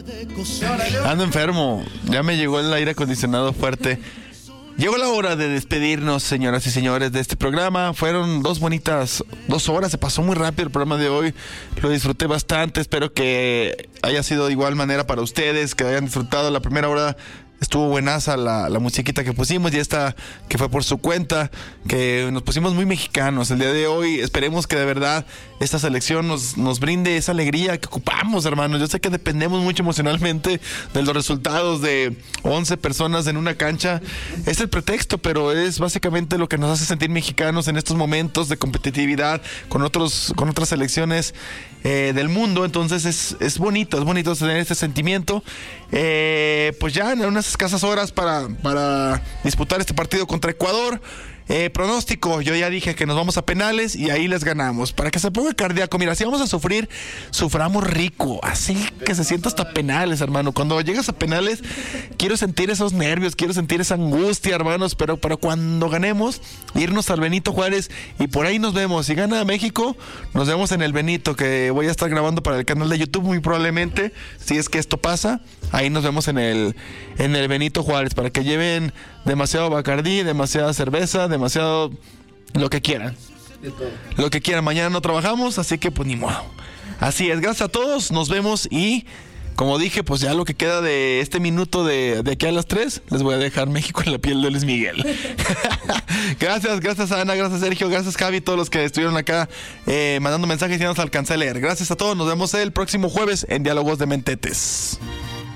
Ando enfermo, ya me llegó el aire acondicionado fuerte. Llegó la hora de despedirnos, señoras y señores, de este programa. Fueron 2 bonitas 2 horas, se pasó muy rápido el programa de hoy. Lo disfruté bastante, espero que haya sido de igual manera para ustedes, que hayan disfrutado la primera hora. Estuvo buenaza la musiquita que pusimos y esta que fue por su cuenta, que nos pusimos muy mexicanos el día de hoy. Esperemos que de verdad esta selección nos brinde esa alegría que ocupamos, hermanos. Yo sé que dependemos mucho emocionalmente de los resultados de 11 personas en una cancha. Es el pretexto, pero es básicamente lo que nos hace sentir mexicanos en estos momentos de competitividad con otras selecciones del mundo. Entonces es bonito tener este sentimiento. Pues ya en unas escasas horas para disputar este partido contra Ecuador. Pronóstico, yo ya dije que nos vamos a penales y ahí les ganamos. Para que se ponga cardíaco, mira, si vamos a sufrir, suframos rico, así que se sienta hasta penales, hermano. Cuando llegas a penales, quiero sentir esos nervios, quiero sentir esa angustia, hermanos, pero cuando ganemos, irnos al Benito Juárez y por ahí nos vemos. Si gana México, nos vemos en el Benito, que voy a estar grabando para el canal de YouTube muy probablemente, si es que esto pasa. Ahí nos vemos en el Benito Juárez, para que lleven demasiado Bacardí, demasiada cerveza, demasiado lo que quieran. Lo que quieran. Mañana no trabajamos, así que pues ni modo. Así es, gracias a todos, nos vemos y como dije, pues ya lo que queda de este minuto de aquí a las 3, les voy a dejar México en la piel de Luis Miguel. Gracias Ana, gracias Sergio, gracias Javi, todos los que estuvieron acá mandando mensajes y no nos alcancé a leer. Gracias a todos, nos vemos el próximo jueves en Diálogos de Mentetes.